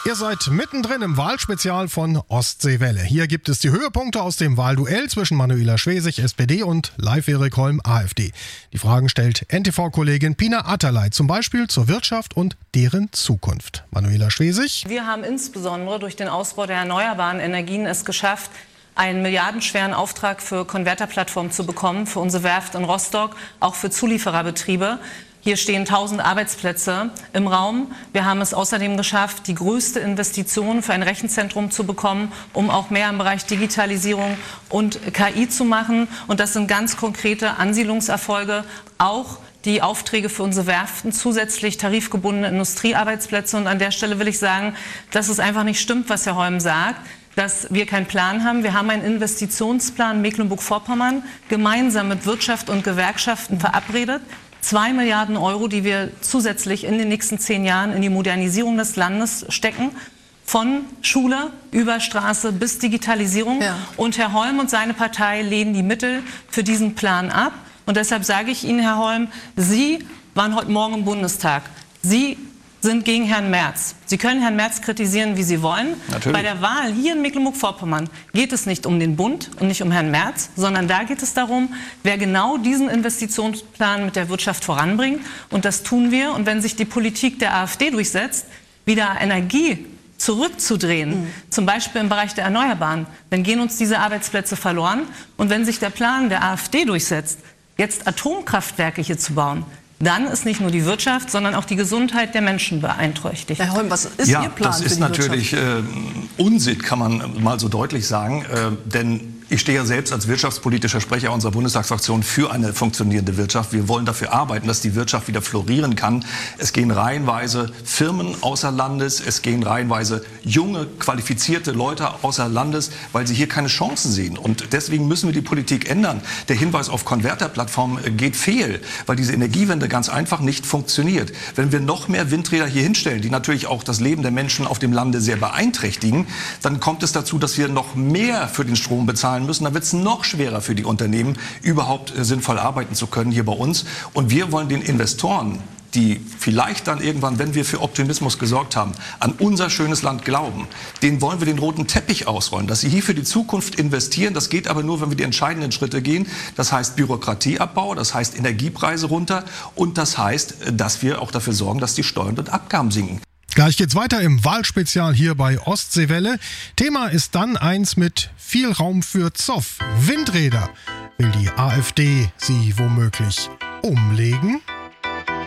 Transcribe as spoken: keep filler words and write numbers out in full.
Ihr seid mittendrin im Wahlspezial von Ostseewelle. Hier gibt es die Höhepunkte aus dem Wahlduell zwischen Manuela Schwesig, S P D, und Leif Erik Holm, AfD. Die Fragen stellt N T V-Kollegin Pina Atalay, zum Beispiel zur Wirtschaft und deren Zukunft. Manuela Schwesig. Wir haben insbesondere durch den Ausbau der erneuerbaren Energien es geschafft, einen milliardenschweren Auftrag für Konverterplattformen zu bekommen, für unsere Werft in Rostock, auch für Zuliefererbetriebe. Hier stehen tausend Arbeitsplätze im Raum. Wir haben es außerdem geschafft, die größte Investition für ein Rechenzentrum zu bekommen, um auch mehr im Bereich Digitalisierung und K I zu machen. Und das sind ganz konkrete Ansiedlungserfolge, auch die Aufträge für unsere Werften, zusätzlich tarifgebundene Industriearbeitsplätze. Und an der Stelle will ich sagen, dass es einfach nicht stimmt, was Herr Holm sagt, dass wir keinen Plan haben. Wir haben einen Investitionsplan Mecklenburg-Vorpommern gemeinsam mit Wirtschaft und Gewerkschaften verabredet. Zwei Milliarden Euro, die wir zusätzlich in den nächsten zehn Jahren in die Modernisierung des Landes stecken. Von Schule über Straße bis Digitalisierung. Ja. Und Herr Holm und seine Partei lehnen die Mittel für diesen Plan ab. Und deshalb sage ich Ihnen, Herr Holm, Sie waren heute Morgen im Bundestag. Sie sind gegen Herrn Merz. Sie können Herrn Merz kritisieren, wie Sie wollen. Natürlich. Bei der Wahl hier in Mecklenburg-Vorpommern geht es nicht um den Bund und nicht um Herrn Merz, sondern da geht es darum, wer genau diesen Investitionsplan mit der Wirtschaft voranbringt. Und das tun wir. Und wenn sich die Politik der AfD durchsetzt, wieder Energie zurückzudrehen, mhm. zum Beispiel im Bereich der Erneuerbaren, dann gehen uns diese Arbeitsplätze verloren. Und wenn sich der Plan der AfD durchsetzt, jetzt Atomkraftwerke hier zu bauen, dann ist nicht nur die Wirtschaft, sondern auch die Gesundheit der Menschen beeinträchtigt. Herr Holm, was ist ja, Ihr Plan das für ist die natürlich äh, Unsitt, kann man mal so deutlich sagen. Äh, denn ich stehe ja selbst als wirtschaftspolitischer Sprecher unserer Bundestagsfraktion für eine funktionierende Wirtschaft. Wir wollen dafür arbeiten, dass die Wirtschaft wieder florieren kann. Es gehen reihenweise Firmen außer Landes, es gehen reihenweise junge, qualifizierte Leute außer Landes, weil sie hier keine Chancen sehen. Und deswegen müssen wir die Politik ändern. Der Hinweis auf Konverterplattformen geht fehl, weil diese Energiewende ganz einfach nicht funktioniert. Wenn wir noch mehr Windräder hier hinstellen, die natürlich auch das Leben der Menschen auf dem Lande sehr beeinträchtigen, dann kommt es dazu, dass wir noch mehr für den Strom bezahlen müssen. Dann wird es noch schwerer für die Unternehmen, überhaupt äh, sinnvoll arbeiten zu können hier bei uns. Und wir wollen den Investoren, die vielleicht dann irgendwann, wenn wir für Optimismus gesorgt haben, an unser schönes Land glauben, denen wollen wir den roten Teppich ausrollen, dass sie hier für die Zukunft investieren. Das geht aber nur, wenn wir die entscheidenden Schritte gehen. Das heißt Bürokratieabbau, das heißt Energiepreise runter und das heißt, dass wir auch dafür sorgen, dass die Steuern und Abgaben sinken. Gleich geht's weiter im Wahlspezial hier bei Ostseewelle. Thema ist dann eins mit viel Raum für Zoff. Windräder. Will die AfD sie womöglich umlegen?